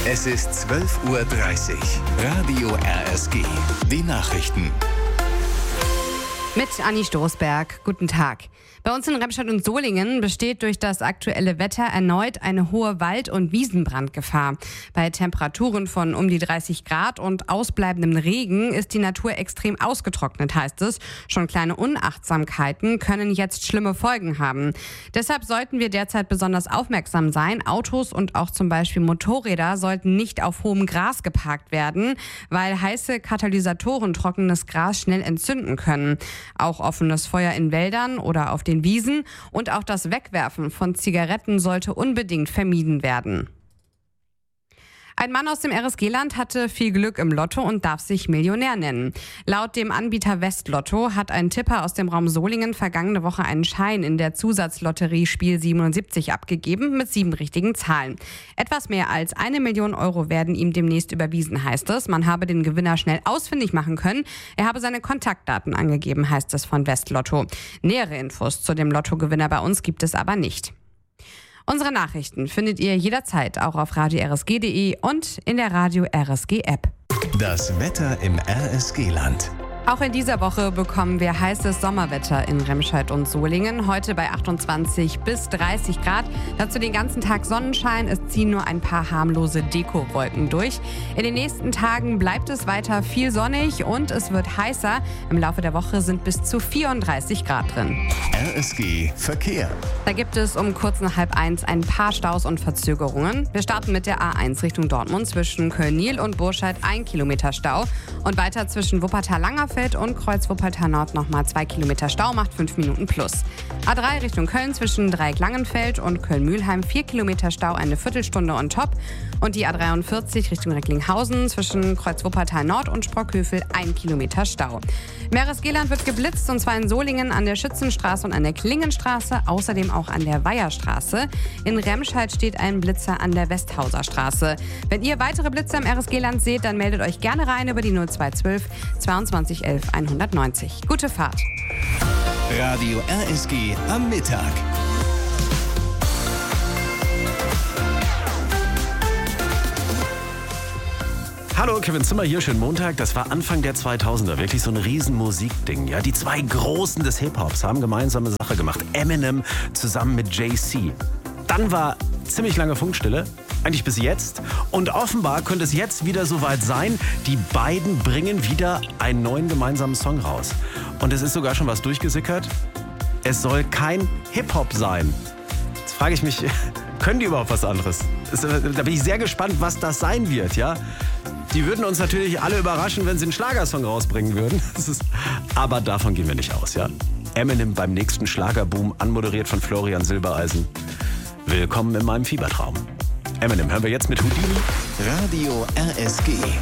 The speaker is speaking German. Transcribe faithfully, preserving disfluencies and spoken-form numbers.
Es ist zwölf Uhr dreißig. Radio R S G. Die Nachrichten. Mit Anni Stoßberg. Guten Tag. Bei uns in Remscheid und Solingen besteht durch das aktuelle Wetter erneut eine hohe Wald- und Wiesenbrandgefahr. Bei Temperaturen von um die dreißig Grad und ausbleibendem Regen ist die Natur extrem ausgetrocknet, heißt es. Schon kleine Unachtsamkeiten können jetzt schlimme Folgen haben. Deshalb sollten wir derzeit besonders aufmerksam sein. Autos und auch zum Beispiel Motorräder sollten nicht auf hohem Gras geparkt werden, weil heiße Katalysatoren trockenes Gras schnell entzünden können. Auch offenes Feuer in Wäldern oder auf den Wiesen und auch das Wegwerfen von Zigaretten sollte unbedingt vermieden werden. Ein Mann aus dem R S G-Land hatte viel Glück im Lotto und darf sich Millionär nennen. Laut dem Anbieter Westlotto hat ein Tipper aus dem Raum Solingen vergangene Woche einen Schein in der Zusatzlotterie Spiel siebenundsiebzig abgegeben mit sieben richtigen Zahlen. Etwas mehr als eine Million Euro werden ihm demnächst überwiesen, heißt es. Man habe den Gewinner schnell ausfindig machen können. Er habe seine Kontaktdaten angegeben, heißt es von Westlotto. Nähere Infos zu dem Lottogewinner bei uns gibt es aber nicht. Unsere Nachrichten findet ihr jederzeit auch auf radio r s g punkt d e und in der Radio R S G App. Das Wetter im R S G-Land. Auch in dieser Woche bekommen wir heißes Sommerwetter in Remscheid und Solingen. Heute bei achtundzwanzig bis dreißig Grad. Dazu den ganzen Tag Sonnenschein. Es ziehen nur ein paar harmlose Dekowolken durch. In den nächsten Tagen bleibt es weiter viel sonnig und es wird heißer. Im Laufe der Woche sind bis zu vierunddreißig Grad drin. R S G Verkehr. Da gibt es um kurz nach halb eins ein paar Staus und Verzögerungen. Wir starten mit der A eins Richtung Dortmund zwischen Köln-Niel und Burscheid ein Kilometer Stau. Und weiter zwischen Wuppertal-Langerfeld und Kreuz Wuppertal-Nord nochmal zwei Kilometer Stau, macht fünf Minuten plus. A drei Richtung Köln zwischen Dreieck-Langenfeld und Köln-Mühlheim vier Kilometer Stau, eine Viertelstunde on top. Und die A dreiundvierzig Richtung Recklinghausen zwischen Kreuz Wuppertal-Nord und Sprockhövel ein Kilometer Stau. Im R S G-Land wird geblitzt und zwar in Solingen an der Schützenstraße und an der Klingenstraße, außerdem auch an der Weiherstraße. In Remscheid steht ein Blitzer an der Westhauser Straße. Wenn ihr weitere Blitzer im R S G-Land seht, dann meldet euch gerne rein über die null zwei zwölf zweiundzwanzig elf hundertneunzig. Gute Fahrt. Radio R S G am Mittag. Hallo, Kevin Zimmer hier, schönen Montag. Das war Anfang der zweitausender, wirklich so ein riesen Musikding. Ja, die zwei Großen des Hip-Hops haben gemeinsame Sache gemacht. Eminem zusammen mit Jay-Z. Dann war ziemlich lange Funkstille, eigentlich bis jetzt. Und offenbar könnte es jetzt wieder soweit sein. Die beiden bringen wieder einen neuen gemeinsamen Song raus. Und es ist sogar schon was durchgesickert. Es soll kein Hip-Hop sein. Jetzt frage ich mich, können die überhaupt was anderes? Da bin ich sehr gespannt, was das sein wird, ja. Die würden uns natürlich alle überraschen, wenn sie einen Schlagersong rausbringen würden. Das ist, aber davon gehen wir nicht aus, ja. Eminem beim nächsten Schlagerboom, anmoderiert von Florian Silbereisen. Willkommen in meinem Fiebertraum. Eminem hören wir jetzt mit Houdini. Radio R S G.